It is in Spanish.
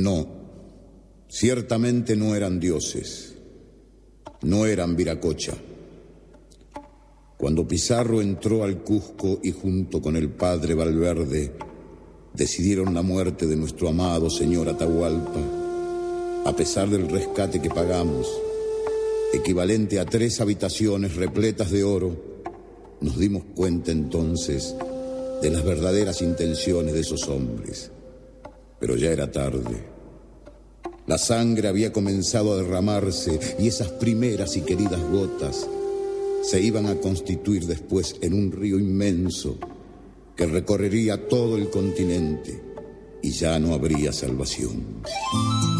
No, ciertamente no eran dioses, no eran Viracocha. Cuando Pizarro entró al Cusco y junto con el padre Valverde decidieron la muerte de nuestro amado señor Atahualpa, a pesar del rescate que pagamos, equivalente a 3 habitaciones repletas de oro, nos dimos cuenta entonces de las verdaderas intenciones de esos hombres. Pero ya era tarde. La sangre había comenzado a derramarse y esas primeras y queridas gotas se iban a constituir después en un río inmenso que recorrería todo el continente y ya no habría salvación.